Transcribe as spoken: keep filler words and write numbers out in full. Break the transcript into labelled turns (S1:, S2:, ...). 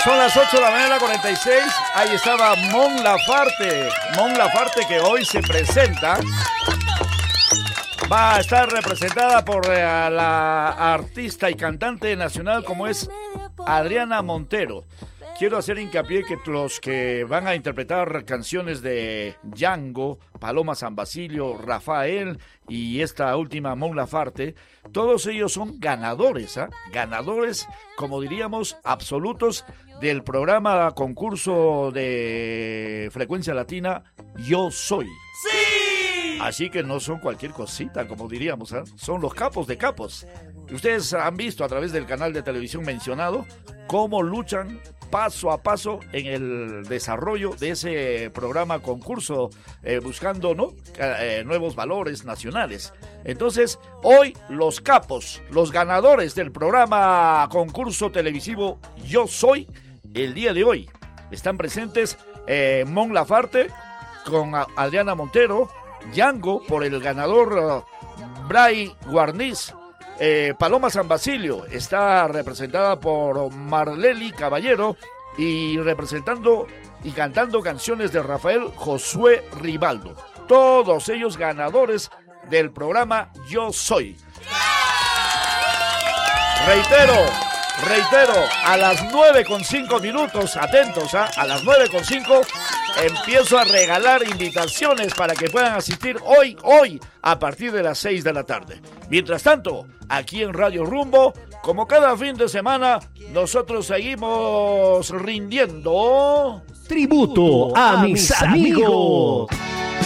S1: Son las ocho de la mañana, cuarenta y seis. Ahí estaba Mon Laferte. Mon Laferte, que hoy se presenta. Va a estar representada por eh, la artista y cantante nacional como es Adriana Montero. Quiero hacer hincapié que los que van a interpretar canciones de Django, Paloma San Basilio, Rafael y esta última Mon Laferte, todos ellos son ganadores, ¿eh? ganadores, como diríamos, absolutos del programa concurso de Frecuencia Latina Yo Soy.
S2: ¡Sí!
S1: Así que no son cualquier cosita, como diríamos, ¿eh? Son los capos de capos. Ustedes han visto a través del canal de televisión mencionado cómo luchan paso a paso en el desarrollo de ese programa concurso, eh, buscando ¿no? eh, nuevos valores nacionales. Entonces, hoy los capos, los ganadores del programa concurso televisivo Yo Soy, el día de hoy, están presentes eh, Mon Laferte con Adriana Montero, Django por el ganador uh, Bray Guarniz. Eh, Paloma San Basilio está representada por Marlely Caballero y representando y cantando canciones de Rafael Josué Ribaldo. Todos ellos ganadores del programa Yo Soy. Reitero, reitero, a las nueve con cinco minutos, atentos, ¿eh? a las nueve con cinco empiezo a regalar invitaciones para que puedan asistir hoy, hoy, a partir de las seis de la tarde. Mientras tanto, aquí en Radio Rumbo, como cada fin de semana, nosotros seguimos rindiendo
S3: tributo a mis amigos.